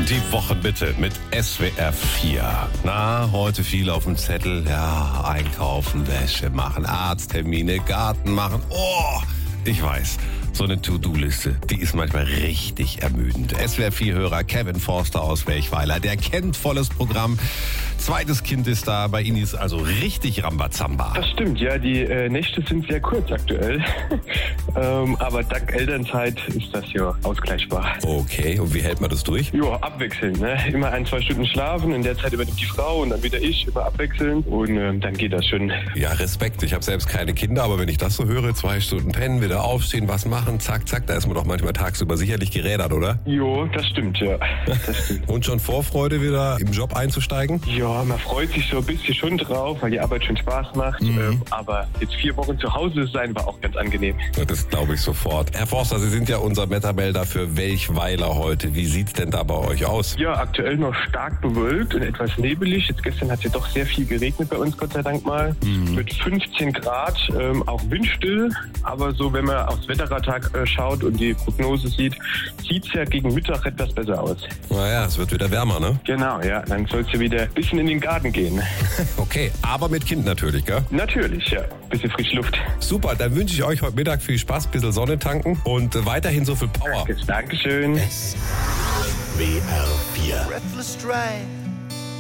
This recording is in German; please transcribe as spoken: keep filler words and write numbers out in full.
Die Wochenmitte mit S W R vier. Na, heute viel auf dem Zettel. Ja, einkaufen, Wäsche machen, Arzttermine, Garten machen. Oh, ich weiß. So eine To-Do-Liste, die ist manchmal richtig ermüdend. S W R vier-Hörer Kevin Forster aus Welchweiler, der kennt volles Programm. Zweites Kind ist da, bei Ihnen ist also richtig Rambazamba. Das stimmt, ja, die äh, Nächte sind sehr kurz aktuell. ähm, aber dank Elternzeit ist das ja ausgleichbar. Okay, und wie hält man das durch? Ja, abwechselnd, ne? Immer ein, zwei Stunden schlafen, in der Zeit übernimmt die Frau und dann wieder ich, immer abwechselnd und ähm, dann geht das schon. Ja, Respekt, ich habe selbst keine Kinder, aber wenn ich das so höre, zwei Stunden pennen, wieder aufstehen, was machen, zack, zack, da ist man doch manchmal tagsüber sicherlich gerädert, oder? Jo, das stimmt, ja. Das stimmt. Und schon Vorfreude, wieder im Job einzusteigen? Ja, man freut sich so ein bisschen schon drauf, weil die Arbeit schon Spaß macht. Mhm. Ähm, aber jetzt vier Wochen zu Hause sein war auch ganz angenehm. Ja, das glaube ich sofort. Herr Forster, Sie sind ja unser Wettermelder für Welchweiler heute. Wie sieht's denn da bei euch aus? Ja, aktuell noch stark bewölkt und etwas nebelig. Jetzt gestern hat es ja doch sehr viel geregnet bei uns, Gott sei Dank mal. Mhm. Mit fünfzehn Grad, ähm, auch windstill. Aber so, wenn man aufs Wetterradar äh, schaut und die Prognose sieht, sieht es ja gegen Mittag etwas besser aus. Naja, es wird wieder wärmer, ne? Genau, ja. Dann soll es ja wieder ein bisschen in den Garten gehen. Okay, aber mit Kind natürlich, gell? Natürlich, ja. Bisschen frische Luft. Super, dann wünsche ich euch heute Mittag viel Spaß, bisschen Sonne tanken und äh, weiterhin so viel Power. Dankeschön. S W R vier.